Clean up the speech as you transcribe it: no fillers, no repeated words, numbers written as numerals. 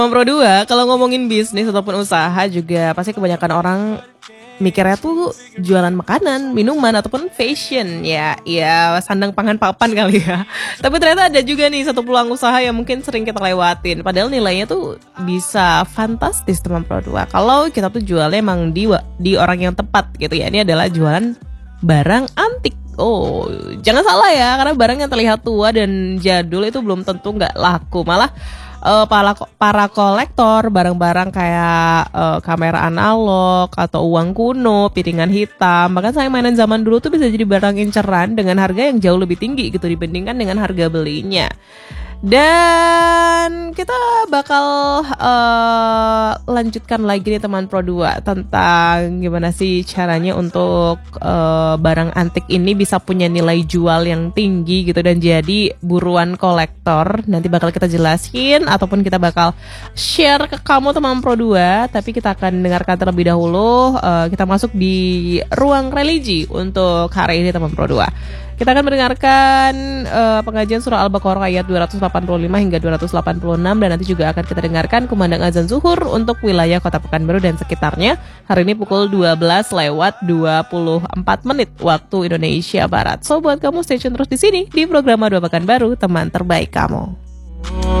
Pro 2, kalau ngomongin bisnis ataupun usaha juga pasti kebanyakan orang mikirnya tuh jualan makanan, minuman ataupun fashion ya. Ya, sandang pangan papan kali ya. Tapi ternyata ada juga nih satu peluang usaha yang mungkin sering kita lewatin. Padahal nilainya tuh bisa fantastis teman Pro 2. Kalau kita tuh jualnya emang di orang yang tepat gitu ya. Ini adalah jualan barang antik. Oh, jangan salah ya, karena barang yang terlihat tua dan jadul itu belum tentu nggak laku. Malah para kolektor barang-barang kayak kamera analog atau uang kuno, piringan hitam, bahkan saya mainan zaman dulu tuh bisa jadi barang inceran dengan harga yang jauh lebih tinggi gitu dibandingkan dengan harga belinya. Dan kita bakal lanjutkan lagi nih teman Pro 2 tentang gimana sih caranya untuk barang antik ini bisa punya nilai jual yang tinggi gitu dan jadi buruan kolektor. Nanti bakal kita jelasin ataupun kita bakal share ke kamu teman Pro 2. Tapi kita akan dengarkan terlebih dahulu, kita masuk di ruang religi untuk hari ini teman Pro 2. Kita akan mendengarkan pengajian surah Al-Baqarah ayat 285 hingga 286 dan nanti juga akan kita dengarkan kumandang azan zuhur untuk wilayah Kota Pekanbaru dan sekitarnya. Hari ini pukul 12:24 waktu Indonesia Barat. So buat kamu stay tune terus di sini di program Dua Pekanbaru, teman terbaik kamu.